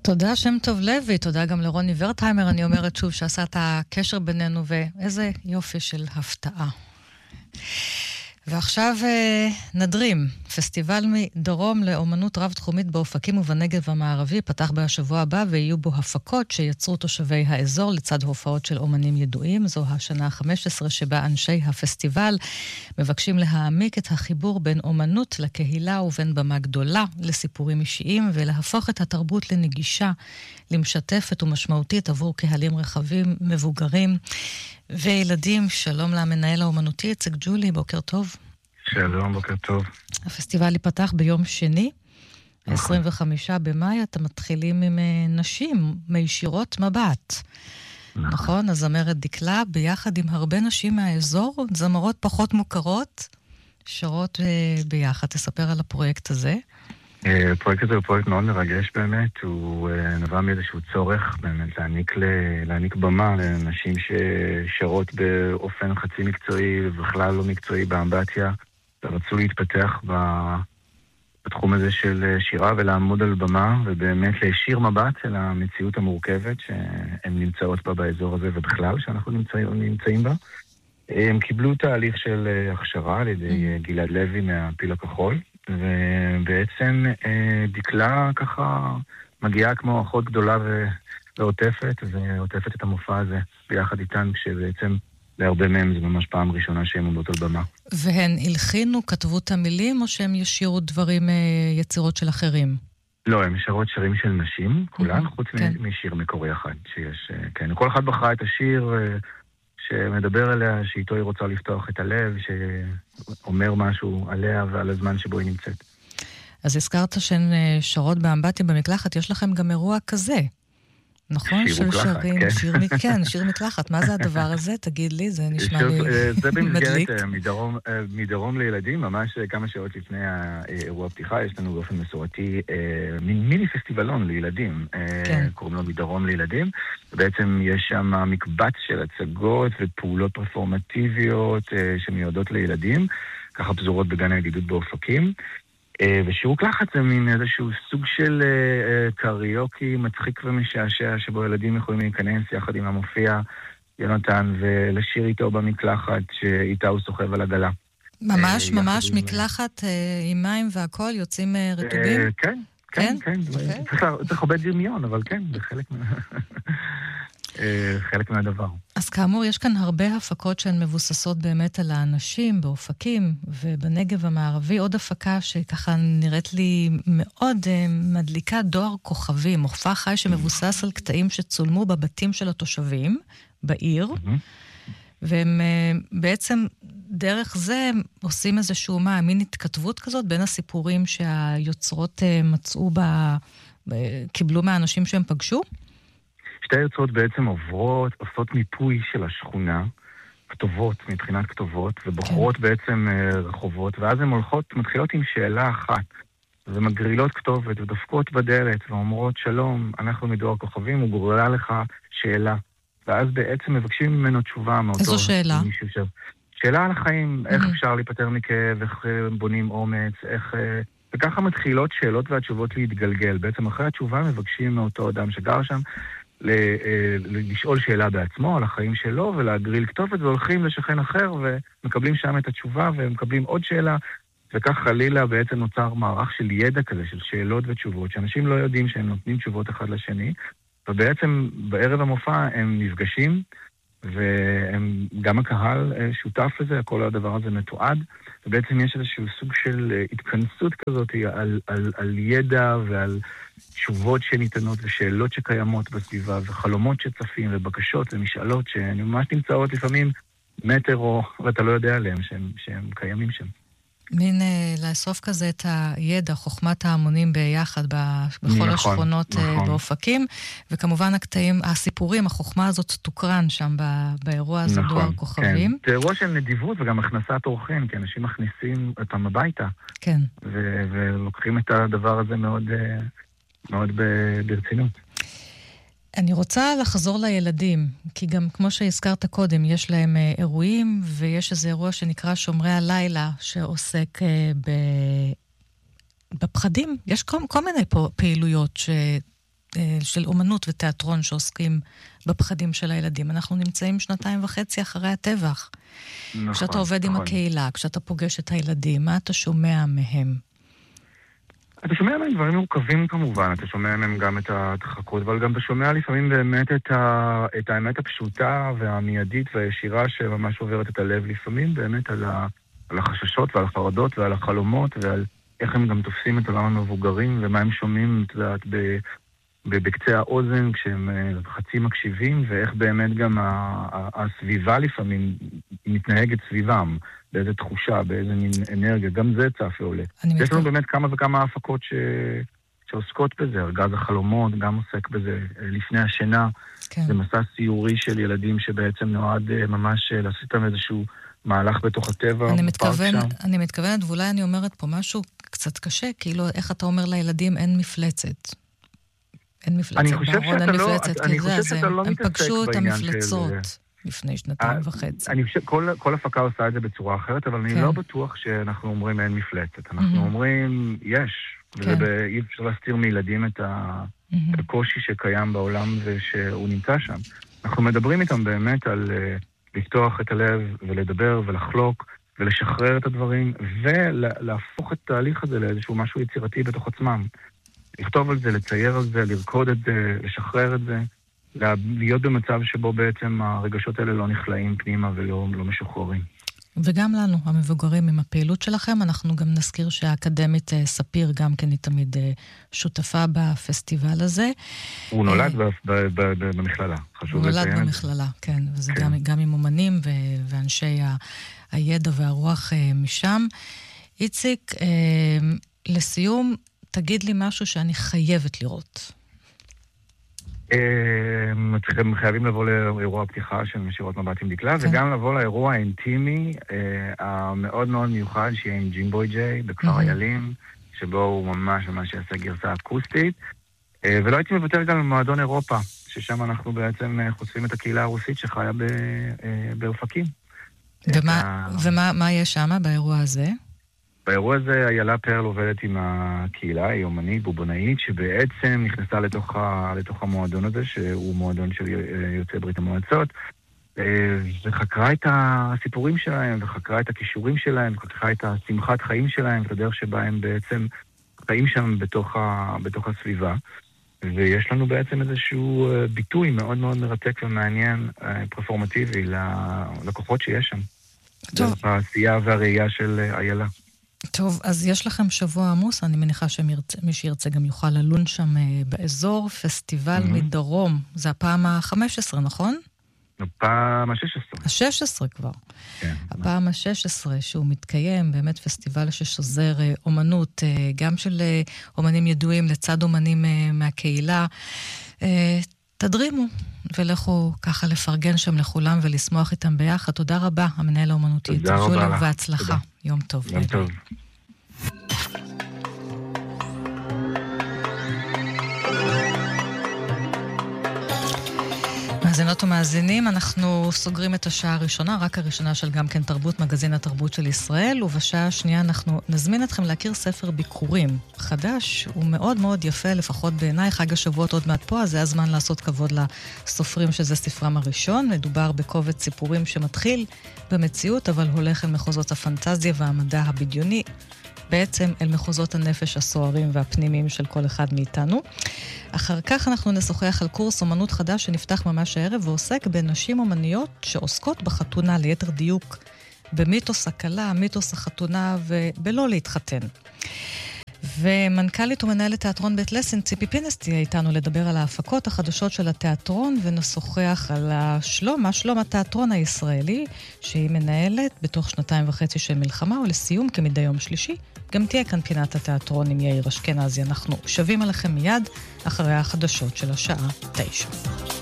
תודה שם טוב לוי, תודה גם לרוני ורטהיימר, אני אומרת שוב שעשה את הקשר בינינו, ואיזה יופי של הפתעה. ועכשיו נדרים, פסטיבל מדרום לאומנות רב-תחומית באופקים ובנגב המערבי פתח בשבוע הבא, ויהיו בו הפקות שיצרו תושבי האזור לצד הופעות של אומנים ידועים. זו השנה ה-15 שבה אנשי הפסטיבל מבקשים להעמיק את החיבור בין אומנות לקהילה ובין במה גדולה לסיפורים אישיים, ולהפוך את התרבות לנגישה, למשתפת ומשמעותית עבור קהלים רחבים, מבוגרים וילדים. שלום למנהל האומנותי, איציק ג'ולי, בוקר טוב. שלום, בוקר טוב. הפסטיבל ייפתח ביום שני, 25 במאי, אתם מתחילים עם נשים, מישירות מבט. נכון? הזמרת דקלה, ביחד עם הרבה נשים מהאזור, זמרות פחות מוכרות, שרות ביחד. תספר על הפרויקט הזה. הפרויקט הזה הוא פרויקט מאוד מרגש באמת, הוא נבע מאיזשהו צורך באמת להעניק במה לנשים ששרות באופן חצי מקצועי ובכלל לא מקצועי באמבטיה, ורצו להתפתח בתחום הזה של שירה ולעמוד על במה ובאמת להישיר מבט אל המציאות המורכבת שהן נמצאות בה באזור הזה ובכלל שאנחנו נמצאים בה. הם קיבלו תהליך של הכשרה על ידי גלעד לוי מהפיל הכחול, ובעצם דקלה ככה מגיעה כמו אחות גדולה ועוטפת, ועוטפת את המופע הזה ביחד איתן, כשבעצם להרבה מהם זה ממש פעם ראשונה שהן עומדות על במה. והן הלחינו, כתבו את המילים, או שהם ישירו דברים, יצירות של אחרים? לא, הם שרות שירים של נשים, כולן, חוץ משיר מקורי אחד שיש. כן, כל אחד בחרה את השיר שמדבר עליה, שאיתו היא רוצה לפתוח את הלב, שאומר משהו עליה ועל הזמן שבו היא נמצאת. אז הזכרת שהן שרות באמבטיה במקלחת, יש לכם גם אירוע כזה, נכון? שיר מקלחת, כן. שיר מקלחת, מה זה הדבר הזה? תגיד לי, זה נשמע לי מדליק. זה במסגרת מדרום לילדים, ממש כמה שעות לפני האירוע הפתיחה, יש לנו באופן מסורתי מיני פסטיבלון לילדים, קוראים לו מדרום לילדים, ובעצם יש שם מקבץ של הצגות ופעולות פרפורמטיביות שמיועדות לילדים, ככה פזורות בגן הידידות באופקים, ושיר מקלחת זה מין איזשהו סוג של קריוקי מצחיק ומשעשע, שבו ילדים יכולים להיכנס יחד עם המופיע יונתן ולשיר איתו במקלחת שאיתה הוא סוחב על עגלה. ממש מקלחת עם מים והכל, יוצאים רטובים? כן. צריך הרבה דמיון, אבל כן, זה חלק מהדבר. אז כאמור, יש כאן הרבה הפקות שהן מבוססות באמת על האנשים באופקים ובנגב המערבי. עוד הפקה שככה נראית לי מאוד מדליקה, דואר כוכבים, מופע חי שמבוסס על קטעים שצולמו בבתים של התושבים בעיר, והם בעצם דרך זה עושים איזשהו מין התכתבות כזאת בין הסיפורים שהיוצרות מצאו קיבלו מהאנשים שהם פגשו. שתי היוצרות בעצם עושות מיפוי של השכונה, כתובות, מבחינת כתובות, ובוחרות בעצם רחובות, ואז הן מתחילות עם שאלה אחת, ומגרילות כתובת ודופקות בדלת, ואומרות שלום, אנחנו מדואר כוכבים, הוא גורלה לך שאלה. ואז בעצם מבקשים ממנו תשובה מאותו... איזו שאלה? שאלה על החיים, איך אפשר להיפטר מכאב, איך בונים אומץ, איך... וככה מתחילות שאלות והתשובות להתגלגל. בעצם אחרי התשובה מבקשים מאותו אדם שגר שם, לשאול שאלה בעצמו על החיים שלו ולהגריל כתובת, והולכים לשכן אחר ומקבלים שם את התשובה ומקבלים עוד שאלה, וכך חלילה בעצם נוצר מערך של ידע כזה, של שאלות ותשובות, שאנשים לא יודעים שהם נותנים תשובות אחד לשני, ובעצם בערב המופע הם נפגשים, וגם הקהל שותף לזה, כל הדבר הזה מתועד, ובעצם יש איזשהו סוג של התכנסות כזאת על ידע ועל תשובות שניתנות ושאלות שקיימות בסביבה וחלומות שצפים ובקשות ומשאלות שממש נמצאות לפעמים מטר ואתה לא יודע עליהם שהם קיימים שם. מין לאסוף כזה את הידע, חוכמת ההמונים ביחד בכל השכונות באופקים, וכמובן הקטעים, הסיפורים, החוכמה הזאת תוקרן שם באירוע הזה דואר כוכבים. זה אירוע של נדיבות וגם הכנסת אורחים, כי אנשים מכניסים אותם הביתה. כן. ולוקחים את הדבר הזה מאוד ברצינות. אני רוצה לחזור לילדים, כי גם כמו שהזכרת קודם, יש להם אירועים, ויש איזה אירוע שנקרא שומרי הלילה, שעוסק בפחדים. יש כל מיני פעילויות של אומנות ותיאטרון שעוסקים בפחדים של הילדים. אנחנו נמצאים 2.5 אחרי הטבח. נכון, כשאתה עובד עם הקהילה, כשאתה פוגש את הילדים, מה אתה שומע מהם? אתה שומע מהם דברים מורכבים כמובן, אתה שומע מהם גם את ההדחקות, אבל גם אתה שומע לפעמים באמת את האמת הפשוטה והמיידית והישירה שממש עוברת את הלב לפעמים, באמת על החששות ועל החרדות ועל החלומות ועל איך הם גם תופסים את עולם המבוגרים ומה הם שומעים, את יודעת, בקצה האוזן כשהם חצי מקשיבים, ואיך באמת גם הסביבה לפעמים מתנהגת סביבם, באיזה תחושה, באיזה מין אנרגיה, גם זה צף ועולה. יש לנו באמת כמה וכמה הפקות שעוסקות בזה, ארגז החלומות גם עוסק בזה, לפני השינה, כן. זה מסע סיורי של ילדים שבעצם נועד ממש לעשות איתם איזשהו מהלך בתוך הטבע. אני מתכוונת, ואולי אני אומרת פה משהו קצת קשה, כאילו איך אתה אומר לילדים אין מפלצת. אין מפלצת, בארון אין מפלצת, כי זה, הם פגשו את המפלצות לפני 2.5. אני חושב, כל הפקה עושה את זה בצורה אחרת, אבל אני לא בטוח שאנחנו אומרים אין מפלצת. אנחנו אומרים, יש, ואי אפשר להסתיר מילדים את הקושי שקיים בעולם ושהוא נמצא שם. אנחנו מדברים איתם באמת על לפתוח את הלב ולדבר ולחלוק ולשחרר את הדברים, ולהפוך את התהליך הזה לאיזשהו משהו יצירתי בתוך עצמם. לכתוב על זה, לצייר על זה, לרקוד את זה, לשחרר את זה, להיות במצב שבו בעצם הרגשות האלה לא נכלאים פנימה ולא משוחררים. וגם לנו, המבוגרים, עם הפעילות שלכם, אנחנו גם נזכיר שהאקדמית ספיר גם כן היא תמיד שותפה בפסטיבל הזה. הוא נולד במכללה, חשוב לציין. הוא נולד במכללה, כן, וזה גם עם אומנים ואנשי הידע והרוח משם. איציק, לסיום, תגיד לי משהו שאני חייבת לראות. חייבים לבוא לאירוע הפתיחה של משירות מבט עם דקלה, וגם לבוא לאירוע האינטימי המאוד מאוד מיוחד שיהיה עם ג'ימבוי ג'יי בכפר איילים, שבו הוא ממש יעשה גרסה אקוסטית, ולא הייתי מוותר גם במועדון אירופה, ששם אנחנו בעצם חושפים את הקהילה הרוסית שחיה באופקים. ומה יש שם באירוע הזה? באירוע הזה איילה פרל עובדת עם הקהילה, היא אומנית, בובונאית, שבעצם נכנסה לתוך המועדון הזה, שהוא מועדון של יוצאי ברית המועצות, וחקרה את הסיפורים שלהם, וחקרה את הכישורים שלהם, וחקרה את השמחת חיים שלהם, את הדרך שבה הם בעצם חיים שם בתוך הסביבה. ויש לנו בעצם איזשהו ביטוי מאוד מאוד מרתק ומעניין, פרפורמטיבי, ללקוחות שיש שם. טוב. העשייה והראייה של איילה. טוב, אז יש לכם שבוע עמוס, אני מניחה שמי שירצה גם יוכל ללון שם באזור, פסטיבל מדרום, זה הפעם ה-15, נכון? הפעם ה-16. ה-16 כבר. כן. הפעם ה-16 שהוא מתקיים, באמת פסטיבל ששוזר אומנות, גם של אומנים ידועים לצד אומנים מהקהילה. תדרימו ולכו ככה לפרגן שם לכולם ולשמוח איתם ביחד. תודה רבה, המנהל האומנותי. תודה רבה לך. והצלחה. יום טוב. יום טוב. מאזינות ומאזינים, אנחנו סוגרים את השעה הראשונה, רק הראשונה של גם כן תרבות, מגזין התרבות של ישראל, ובשעה השנייה אנחנו נזמין אתכם להכיר ספר ביקורים חדש, הוא מאוד מאוד יפה, לפחות בעיניי, חג השבועות עוד מעט פה, אז זה הזמן לעשות כבוד לסופרים שזה ספרם הראשון, מדובר בקובץ סיפורים שמתחיל במציאות, אבל הולך אל מחוזות הפנטזיה והמדע הבדיוני, בעצם אל מחוזות הנפש הסוערים והפנימיים של כל אחד מאיתנו. אחר כך אנחנו נשוחח על קורס אומנות חדש שנפתח ממש הערב ועוסק בנשים אומניות שעוסקות בחתונה, ליתר דיוק במיתוס הקלה, מיתוס החתונה ובלא להתחתן. ומנכ"לית ומנהלת תיאטרון בית לסין, ציפי פינס, תהיה איתנו לדבר על ההפקות החדשות של התיאטרון, ונשוחח על מה שלום התיאטרון הישראלי, שהיא מנהלת בתוך 2.5 של מלחמה, ולסיום כמדי יום שלישי, גם תהיה כאן פינת התיאטרון עם יאיר אשכנזי. אנחנו שבים עליכם מיד אחרי החדשות של השעה 9.